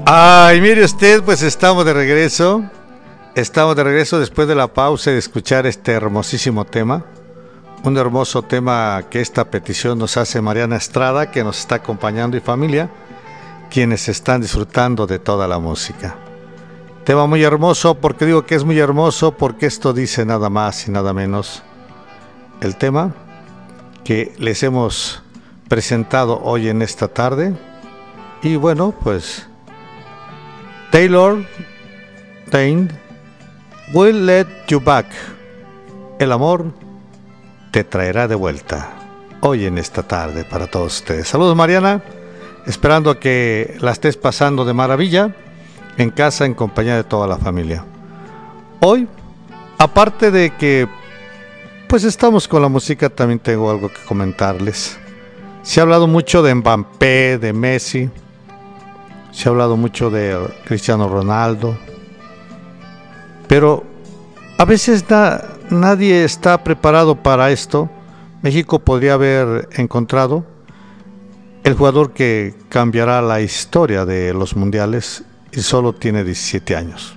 Ay, mire usted, pues estamos de regreso. Estamos de regreso después de la pausa y de escuchar este hermosísimo tema. Un hermoso tema que esta petición nos hace Mariana Estrada, que nos está acompañando, y familia, quienes están disfrutando de toda la música. Tema muy hermoso. ¿Por qué digo que es muy hermoso? Porque esto dice nada más y nada menos. El tema que les hemos presentado hoy en esta tarde. Y bueno, pues Taylor Dayne, Will Let You Back. El amor te traerá de vuelta. Hoy en esta tarde para todos ustedes. Saludos, Mariana. Esperando que la estés pasando de maravilla en casa en compañía de toda la familia. Hoy, aparte de que pues estamos con la música, también tengo algo que comentarles. Se ha hablado mucho de Mbappé, de Messi. Se ha hablado mucho de Cristiano Ronaldo. Pero a veces nadie está preparado para esto. México podría haber encontrado el jugador que cambiará la historia de los mundiales y solo tiene 17 años.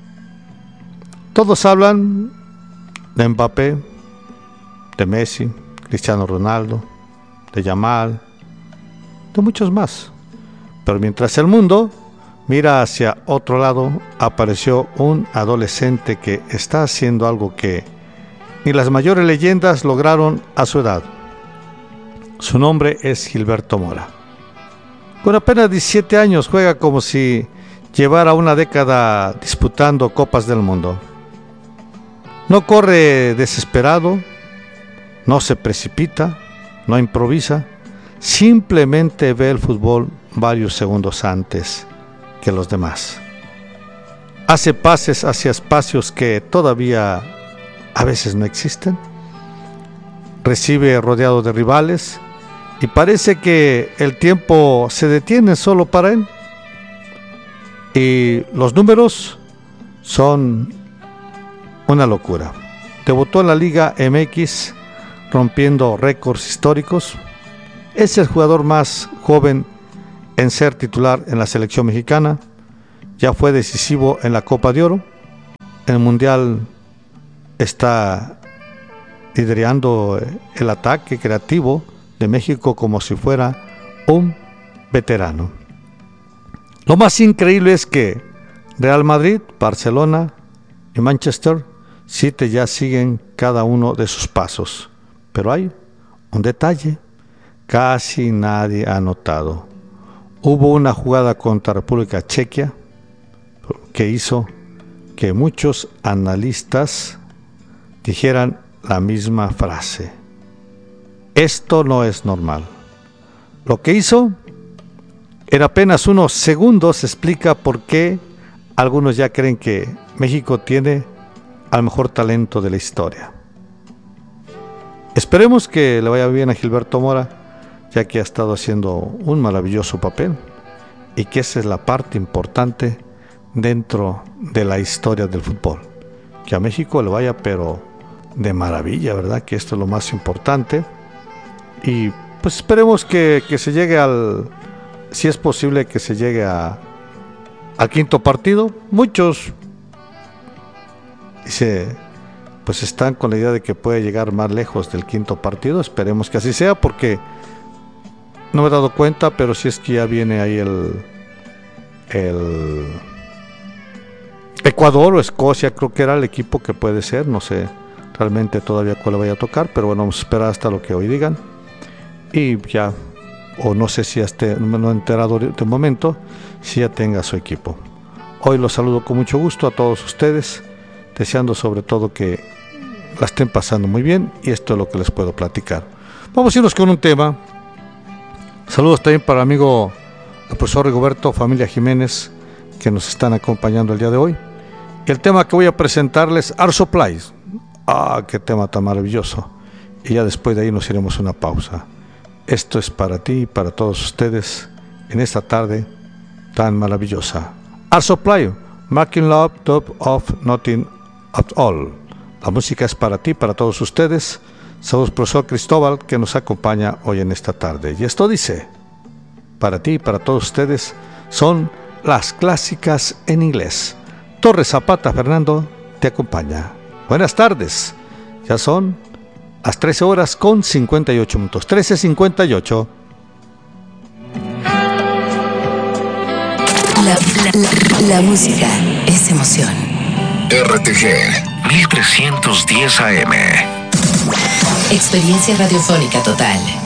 Todos hablan de Mbappé, de Messi, Cristiano Ronaldo, de Yamal, de muchos más. Pero mientras el mundo mira hacia otro lado, apareció un adolescente que está haciendo algo que ni las mayores leyendas lograron a su edad. Su nombre es Gilberto Mora. Con apenas 17 años juega como si llevara una década disputando Copas del Mundo. No corre desesperado, no se precipita, no improvisa, simplemente ve el fútbol varios segundos antes que los demás. Hace pases hacia espacios que todavía a veces no existen. Recibe rodeado de rivales y parece que el tiempo se detiene solo para él. Y los números son una locura. Debutó en la Liga MX rompiendo récords históricos. Es el jugador más joven en ser titular en la selección mexicana. Ya fue decisivo en la Copa de Oro. En el Mundial está liderando el ataque creativo de México como si fuera un veterano. Lo más increíble es que Real Madrid, Barcelona y Manchester City ya siguen cada uno de sus pasos. Pero hay un detalle: casi nadie ha notado. Hubo una jugada contra República Checa que hizo que muchos analistas dijeran la misma frase: esto no es normal. Lo que hizo en apenas unos segundos explica por qué algunos ya creen que México tiene al mejor talento de la historia. Esperemos que le vaya bien a Gilberto Mora, ya que ha estado haciendo un maravilloso papel y que esa es la parte importante dentro de la historia del fútbol. Que a México le vaya pero de maravilla, ¿verdad? Que esto es lo más importante. Y pues esperemos que se llegue si es posible, que se llegue al quinto partido. Muchos pues están con la idea de que puede llegar más lejos del quinto partido. Esperemos que así sea, porque no me he dado cuenta, pero si es que ya viene ahí el Ecuador o Escocia, creo que era el equipo que puede ser. No sé realmente todavía cuál le vaya a tocar, pero bueno, vamos a esperar hasta lo que hoy digan. Y ya, o no sé si hasta, no me he enterado de momento, si ya tenga su equipo. Hoy los saludo con mucho gusto a todos ustedes, deseando sobre todo que la estén pasando muy bien, y esto es lo que les puedo platicar. Vamos a irnos con un tema. Saludos también para el amigo el profesor Rigoberto, familia Jiménez, que nos están acompañando el día de hoy. Y el tema que voy a presentarles, Art Supplies. Qué tema tan maravilloso. Y ya después de ahí nos iremos a una pausa. Esto es para ti y para todos ustedes en esta tarde tan maravillosa. Art Supply, Making Love Top of Nothing at All. La música es para ti, para todos ustedes. Saludos, profesor Cristóbal, que nos acompaña hoy en esta tarde. Y esto dice: para ti y para todos ustedes son las clásicas en inglés. Torres Zapata Fernando te acompaña. Buenas tardes. Ya son las 13 horas con 58 minutos. 13:58. La música es emoción. RTG 1310 AM. Experiencia radiofónica total.